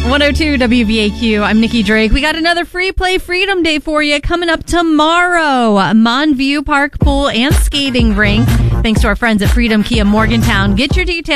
102 WVAQ. I'm Nikki Drake. We got another Free Play Freedom Day for you coming up tomorrow. Monview Park Pool and Skating Rink. Thanks to our friends at Freedom Kia Morgantown. Get your details